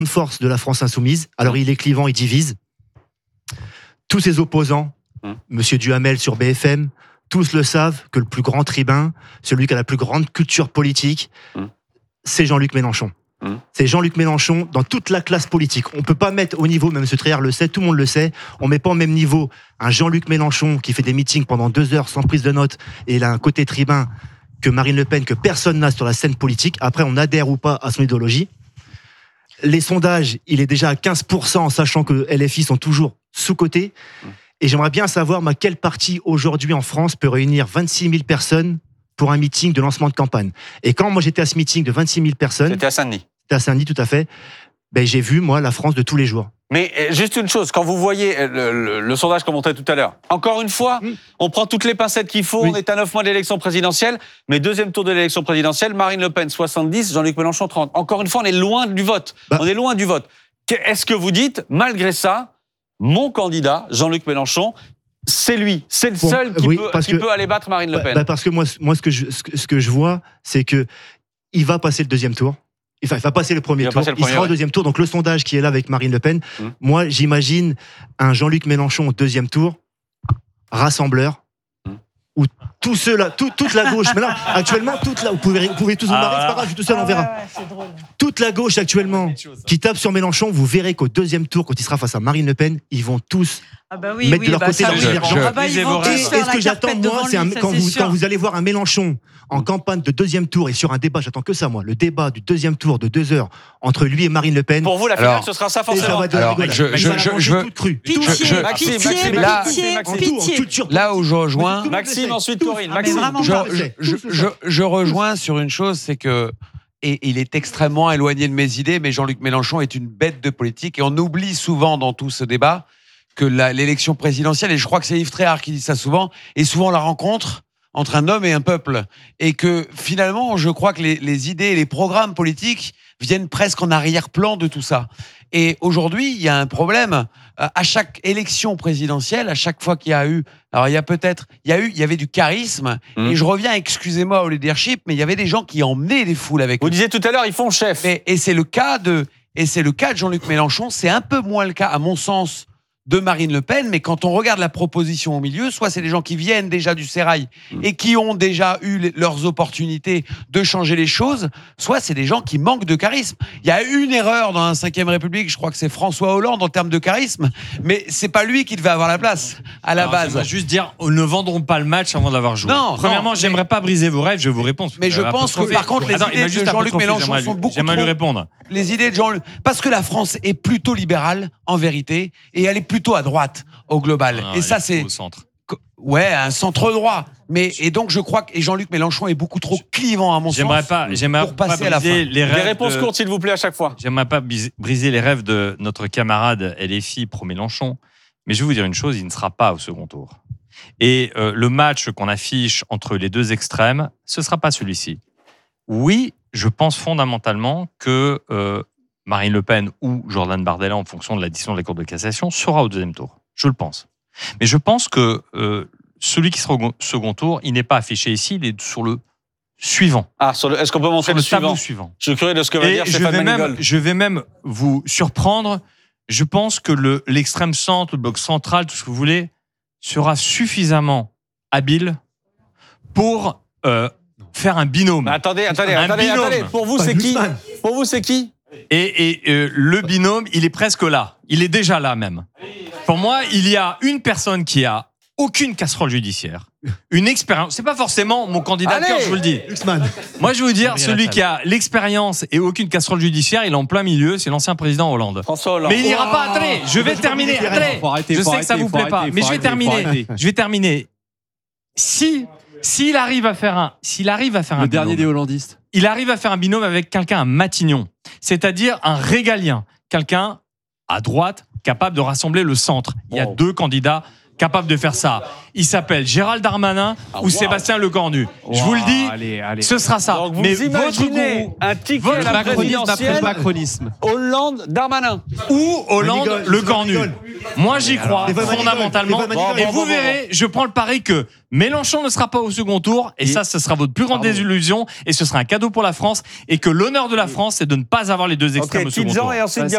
force de la France insoumise. Alors il est clivant, il divise. Tous ses opposants, Monsieur Duhamel sur BFM, tous le savent que le plus grand tribun, celui qui a la plus grande culture politique, c'est Jean-Luc Mélenchon. C'est Jean-Luc Mélenchon dans toute la classe politique. On ne peut pas mettre au niveau, même M. Tréhard le sait, tout le monde le sait, on ne met pas au même niveau un Jean-Luc Mélenchon qui fait des meetings pendant 2 heures sans prise de notes et il a un côté tribun que Marine Le Pen, que personne n'a sur la scène politique. Après, on adhère ou pas à son idéologie. Les sondages, il est déjà à 15%, en sachant que LFI sont toujours sous-cotés. Et j'aimerais bien savoir, quel parti aujourd'hui en France peut réunir 26 000 personnes pour un meeting de lancement de campagne. Et quand moi j'étais à ce meeting de 26 000 personnes... C'était à Saint-Denis. C'était à Saint-Denis, tout à fait. J'ai vu, moi, la France de tous les jours. Mais juste une chose, quand vous voyez le sondage qu'on montrait tout à l'heure, encore une fois, on prend toutes les pincettes qu'il faut, on est à 9 mois de l'élection présidentielle, mais deuxième tour de l'élection présidentielle, Marine Le Pen 70, Jean-Luc Mélenchon 30. Encore une fois, on est loin du vote. On est loin du vote. Est-ce que vous dites, malgré ça, mon candidat, Jean-Luc Mélenchon, c'est lui, c'est le seul qui peut aller battre Marine Le Pen? Parce que moi ce que je vois, c'est que il va passer le deuxième tour. Enfin, il va passer le premier tour, il sera au deuxième tour. Donc le sondage qui est là avec Marine Le Pen, moi j'imagine un Jean-Luc Mélenchon au deuxième tour, rassembleur, où tous ceux-là, toute la gauche, mais là, actuellement, vous pouvez tous vous marrer, c'est pas grave, je suis tout seul, on verra. Toute la gauche actuellement qui tape sur Mélenchon, vous verrez qu'au deuxième tour, quand il sera face à Marine Le Pen, ils vont tous mettre de leur côté leur divergence. Et ce que j'attends, moi, c'est quand vous allez voir un Mélenchon en campagne de deuxième tour et sur un débat, j'attends que ça, moi, le débat du deuxième tour de 2 heures entre lui et Marine Le Pen. Pour vous, la finale, ce sera ça forcément. Là où je rejoins, Maxime, ensuite Corinne. Je rejoins sur une chose, c'est que et il est extrêmement éloigné de mes idées, mais Jean-Luc Mélenchon est une bête de politique et on oublie souvent dans tout ce débat que l'élection présidentielle, et je crois que c'est Yves Tréhard qui dit ça souvent, est souvent la rencontre entre un homme et un peuple. Et que finalement, je crois que les idées et les programmes politiques viennent presque en arrière-plan de tout ça. Et aujourd'hui, il y a un problème. À chaque élection présidentielle, à chaque fois qu'il y a eu... Alors, il y avait du charisme. Et je reviens, excusez-moi, au leadership, mais il y avait des gens qui emmenaient les foules avec eux. Vous disiez tout à l'heure, ils font chef. Et c'est le cas de Jean-Luc Mélenchon. C'est un peu moins le cas, à mon sens, de Marine Le Pen, mais quand on regarde la proposition au milieu, soit c'est des gens qui viennent déjà du sérail et qui ont déjà eu leurs opportunités de changer les choses, soit c'est des gens qui manquent de charisme. Il y a une erreur dans la 5e République, je crois que c'est François Hollande en termes de charisme, mais c'est pas lui qui devait avoir la place à la base. Je vais juste dire, ne vendrons pas le match avant d'avoir joué. Premièrement, j'aimerais pas briser vos rêves, je vais vous répondre. Mais je pense que par contre, les idées de Jean-Luc Mélenchon sont beaucoup trop... J'aimerais lui répondre. Les idées de Jean-Luc... Parce que la France est plutôt libérale, en vérité, et elle est plutôt à droite, au global. Et ça, c'est... Au centre. Ouais, un centre-droit. Et donc, je crois que Jean-Luc Mélenchon est beaucoup trop clivant, à mon sens, pour passer à la fin. Des réponses courtes, s'il vous plaît, à chaque fois. J'aimerais pas briser les rêves de notre camarade LFI pro-Mélenchon, mais je vais vous dire une chose, il ne sera pas au second tour. Et le match qu'on affiche entre les deux extrêmes, ce ne sera pas celui-ci. Oui, je pense fondamentalement que Marine Le Pen ou Jordan Bardella, en fonction de la décision de la Cour de cassation, sera au deuxième tour. Je le pense. Mais je pense que celui qui sera au second tour, il n'est pas affiché ici, il est sur le suivant. Est-ce qu'on peut montrer le tableau suivant? Je suis curieux de ce que va dire Stéphane Manigold. Je vais même vous surprendre. Je pense que l'extrême centre, le bloc central, tout ce que vous voulez, sera suffisamment habile pour faire un binôme. Attendez. Pour vous, c'est qui? Et le binôme, il est presque là. Il est déjà là même. Pour moi, il y a une personne qui a aucune casserole judiciaire, une expérience. C'est pas forcément mon candidat de cœur, je vous le dis. Moi, je vais vous dire, celui qui a l'expérience et aucune casserole judiciaire, il est en plein milieu, c'est l'ancien président Hollande. François Hollande. Mais il n'ira pas. Attendez, je vais terminer. Je sais que ça vous plaît pas, mais je vais terminer. Je vais terminer. S'il arrive à faire un le dernier des hollandistes. Il arrive à faire un binôme avec quelqu'un à Matignon, c'est-à-dire un régalien, quelqu'un à droite capable de rassembler le centre. Il y a 2 candidats capables de faire ça. Il s'appelle Gérald Darmanin ou Sébastien Lecornu. Je vous le dis, ce sera ça. Donc vous imaginez un ticket à la présidentielle, macronisme. Hollande, Darmanin. Ou Hollande, Lecornu. Moi, j'y crois fondamentalement. Et vous verrez, je prends le pari que Mélenchon ne sera pas au second tour, et ça, ce sera votre plus grande désillusion, et ce sera un cadeau pour la France, et que l'honneur de la France, c'est de ne pas avoir les deux extrêmes au second tour. Et ensuite